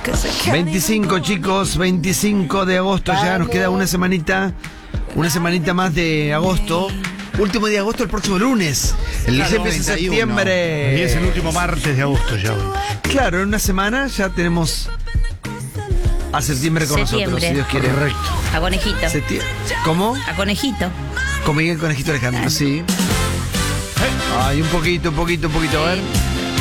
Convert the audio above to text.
25, chicos, 25 de agosto ya, nos queda una semanita más de agosto. Último día de agosto, el próximo lunes. El 10 empieza en septiembre. El 10 es el último martes de agosto ya. Claro, en una semana ya tenemos a septiembre con nosotros, si Dios quiere. Correcto. A Conejito. ¿Cómo? A Conejito. Con Miguel Conejito Alejandro, sí. Ay, un poquito, a ver.